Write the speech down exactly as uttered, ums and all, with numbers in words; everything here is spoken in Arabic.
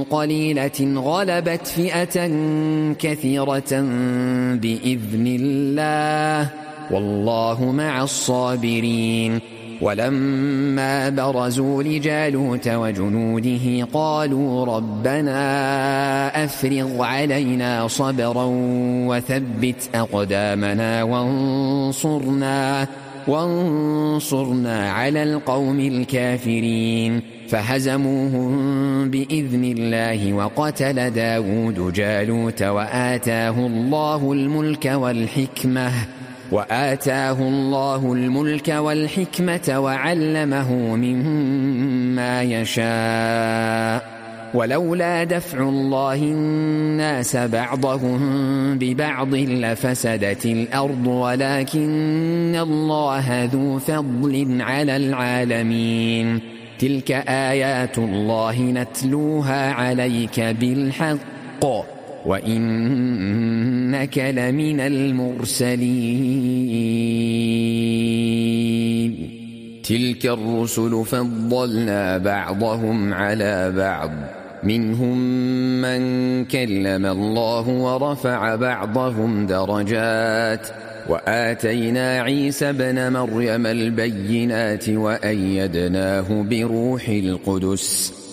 قليلة غلبت فئة كثيرة بإذن الله والله مع الصابرين. ولما برزوا لجالوت وجنوده قالوا ربنا أفرغ علينا صبرا وثبت أقدامنا وانصرنا, وانصرنا على القوم الكافرين. فهزموهم بإذن الله وقتل داود جالوت وآتاه الله الملك والحكمة وآتاه الله الملك والحكمة وعلمه مما يشاء. ولولا دفع الله الناس بعضهم ببعض لفسدت الأرض ولكن الله ذو فضل على العالمين. تلك آيات الله نتلوها عليك بالحق وإنك لمن المرسلين. تلك الرسل فضلنا بعضهم على بعض منهم من كلم الله ورفع بعضهم درجات وآتينا عيسى ابن مريم البينات وأيدناه بروح القدس